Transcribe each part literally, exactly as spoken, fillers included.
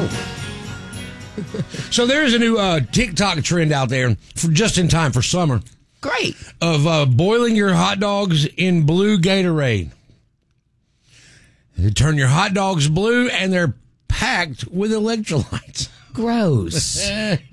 go. So there's a new uh, TikTok trend out there for just in time for summer. Great. Of uh, boiling your hot dogs in blue Gatorade. You turn your hot dogs blue, and they're packed with electrolytes. Gross.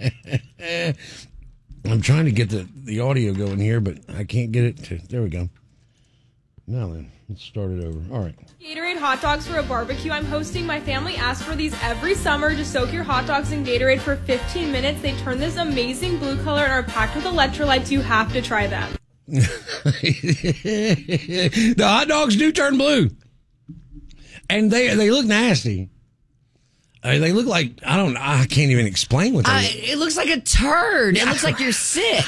I'm trying to get the, the audio going here, but I can't get it to... There we go. Now then, let's start it over. All right. Gatorade hot dogs for a barbecue. I'm hosting. My family asks for these every summer. Just soak your hot dogs in Gatorade for fifteen minutes. They turn this amazing blue color and are packed with electrolytes. You have to try them. The hot dogs do turn blue. And they they look nasty. I mean, they look like, I don't I can't even explain what they I, look. It looks like a turd. It looks like you're sick.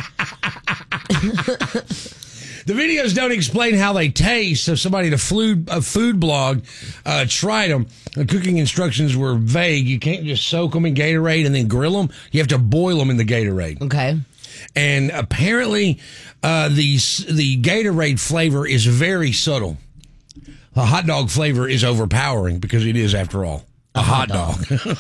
The videos don't explain how they taste, so somebody at a food, a food blog uh, tried them. The cooking instructions were vague. You can't just soak them in Gatorade and then grill them. You have to boil them in the Gatorade. Okay. And apparently uh, the, the Gatorade flavor is very subtle. The hot dog flavor is overpowering because it is, after all, a, a hot, hot dog. dog.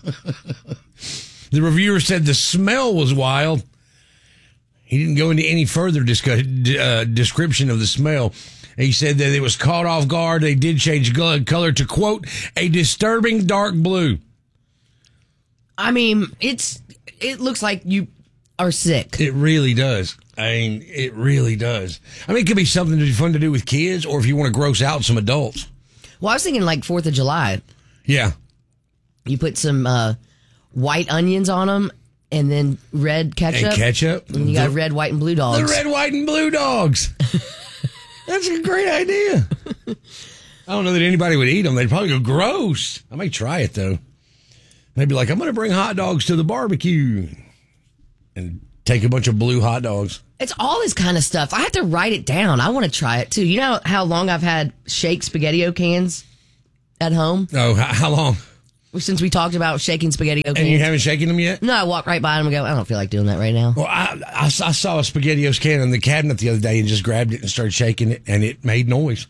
The reviewer said the smell was wild. He didn't go into any further discuss, uh, description of the smell. He said that it was caught off guard. They did change color to, quote, a disturbing dark blue. I mean, it's it looks like you are sick. It really does. I mean, it really does. I mean, it could be something that's fun to do with kids, or if you want to gross out some adults. Well, I was thinking like fourth of July. Yeah. You put some uh, white onions on them. And then red ketchup. And ketchup. And you got the, red, white, and blue dogs. The red, white, and blue dogs. That's a great idea. I don't know that anybody would eat them. They'd probably go, gross. I might try it, though. They'd be like, I'm going to bring hot dogs to the barbecue. And take a bunch of blue hot dogs. It's all this kind of stuff. I have to write it down. I want to try it, too. You know how long I've had Shake SpaghettiO cans at home? Oh, how, how long? Since we talked about shaking SpaghettiO cans. And you haven't shaken them yet? No, I walk right by them and go, I don't feel like doing that right now. Well, I, I, I saw a SpaghettiOs can in the cabinet the other day and just grabbed it and started shaking it, and it made noise.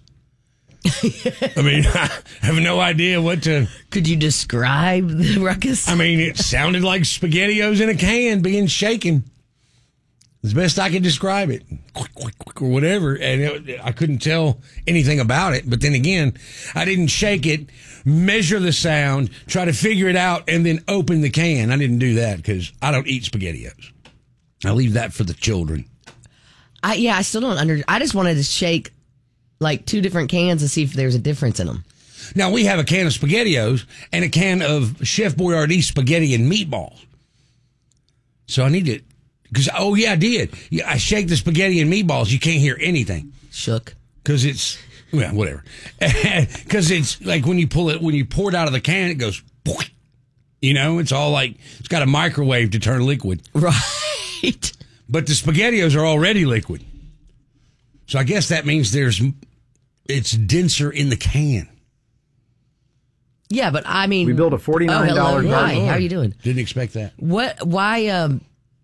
I mean, I have no idea what to... Could you describe the ruckus? I mean, it sounded like SpaghettiOs in a can being shaken. As best I could describe it. Quick, quick, quick, or whatever. And it, I couldn't tell anything about it. But then again, I didn't shake it, measure the sound, try to figure it out, and then open the can. I didn't do that because I don't eat SpaghettiOs. I leave that for the children. I, yeah, I still don't under... I just wanted to shake like two different cans and see if there's a difference in them. Now, we have a can of SpaghettiOs and a can of Chef Boyardee spaghetti and meatballs. So I need to... Because, oh, yeah, I did. Yeah, I shake the spaghetti and meatballs. You can't hear anything. Shook. Because it's, well, whatever. Because it's like when you pull it, when you pour it out of the can, it goes, you know, it's all like, it's got a microwave to turn liquid. Right. But the SpaghettiOs are already liquid. So I guess that means there's, it's denser in the can. Yeah, but I mean. We built a forty-nine dollars oh, hello. garden. Hi, how are you doing? Didn't expect that. What, why, um,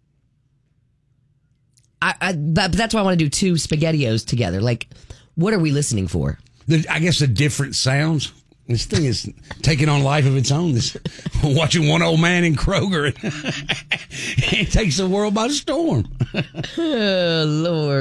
I, I, but that's why I want to do two SpaghettiOs together. Like, what are we listening for? The, I guess the different sounds. This thing is taking on life of its own. This watching one old man in Kroger. It takes the world by storm. Oh, Lord.